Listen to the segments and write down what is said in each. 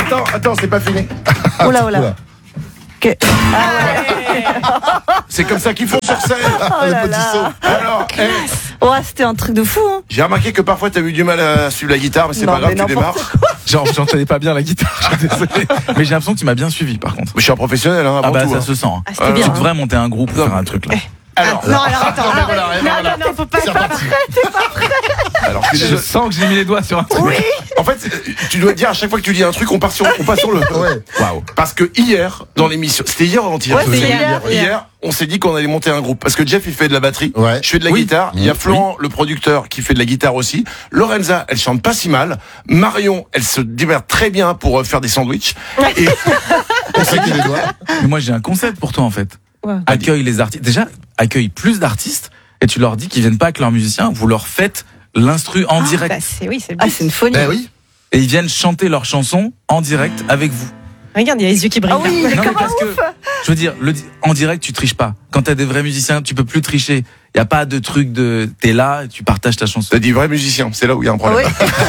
Attends, c'est pas fini. Oh là. C'est comme ça qu'ils font sur scène. Oh là là. Alors, C'était un truc de fou. Hein. j'ai remarqué que parfois t'as eu du mal à suivre la guitare, mais c'est Non, pas grave, mais tu démarres. Genre, j'entendais pas bien la guitare, je suis désolé. Mais j'ai l'impression que tu m'as bien suivi, par contre. Mais je suis un professionnel, hein, avant tout. Ça hein. se sent. Hein. C'était bien. Tu devrais monter un groupe, faire un truc là. Alors, Non, alors attends. voilà. Faut pas. Alors, Je sens que j'ai mis les doigts sur un truc. Oui. en fait, tu dois te dire à chaque fois que tu dis un truc, on passe sur le. Ouais. Waouh. Parce que hier, dans l'émission, c'était hier ou avant-hier? Ouais, c'est hier. Hier, on s'est dit qu'on allait monter un groupe. Parce que Jeff, il fait de la batterie. Ouais. Je fais de la guitare. Il y a Florent, le producteur, qui fait de la guitare aussi. Lorenza, elle chante pas si mal. Marion, elle se diverte très bien pour faire des sandwichs. Et On sait qu'il est doigts. Mais moi, j'ai un concept pour toi, en fait. Ouais. Accueille les artistes. Déjà, accueille plus d'artistes et tu leur dis qu'ils viennent pas avec leurs musiciens. Vous leur faites l'instru en direct. C'est le Ah, but. c'est une folie. Ben oui. Et ils viennent chanter leurs chansons en direct avec vous. Regarde, il y a les yeux qui brillent. Ah oui, mais Non, mais comment parce que, je veux dire, en direct, tu triches pas. Quand t'as des vrais musiciens, tu peux plus tricher. Il y a pas de truc de t'es là, tu partages ta chanson. t'as dit vrai musicien, c'est là où il y a un problème.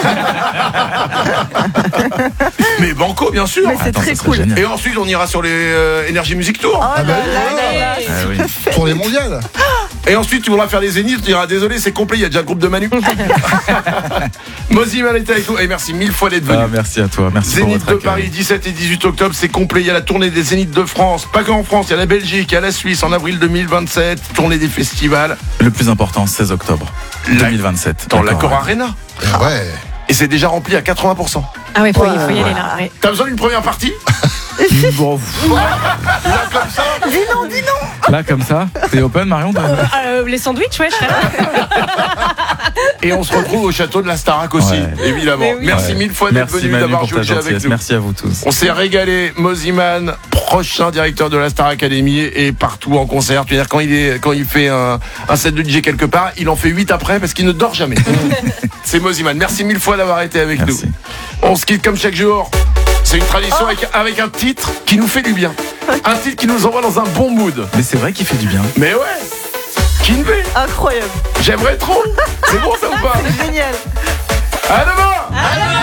Mais banco, bien sûr. Mais c'est Attends, très ça serait cool. génial. Et ensuite, on ira sur les Energy Music Tour. Oh là là. Ah oui. Tournée mondiale. Et ensuite, tu voudras faire les zéniths, tu diras désolé, c'est complet, il y a déjà le groupe de Manu. Moziman était avec nous. Et merci mille fois d'être venu. Ah, merci à toi. Merci Zénith pour de votre accueil. Paris, 17 et 18 octobre, c'est complet. Il y a la tournée des Zéniths de France. Pas qu'en France, il y a la Belgique, il y a la Suisse en avril 2027. Tournée des festivals Le plus important, 16 octobre 2027. dans l'Accor D'accord. Arena. Ouais. Et c'est déjà rempli à 80%. Ah ouais, faut y aller là. Ouais. T'as besoin d'une première partie? Bon, Là, comme ça. Dis non. là, comme ça, t'es open, Marion Les sandwichs, ouais, je serais là. Et on se retrouve au château de la Starac aussi, Ouais. évidemment. Mais oui. Merci Ouais. mille fois d'être Merci venu, Manu d'avoir pour joué ta le jeu avec gentillesse. nous. Merci à vous tous. On s'est régalé. Moziman, prochain directeur de la Star Academy et partout en concert. Tu veux dire, quand il fait un set de DJ quelque part, il en fait 8 après parce qu'il ne dort jamais. C'est Moziman. Merci mille fois d'avoir été avec Merci. nous. On se quitte comme chaque jour. C'est une tradition avec un titre qui nous fait du bien. Un titre qui nous envoie dans un bon mood. Mais c'est vrai qu'il fait du bien. Mais ouais, Kinvey, Incroyable. j'aimerais trop. C'est bon ça ou pas? Génial. À demain.